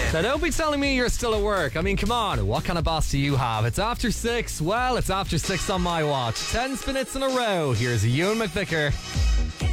Now, don't be telling me you're still at work. I mean, come on, what kind of boss do you have? It's after 6. Well, it's after 6 on my watch. 10 minutes in a row. Here's Ewan McVicker.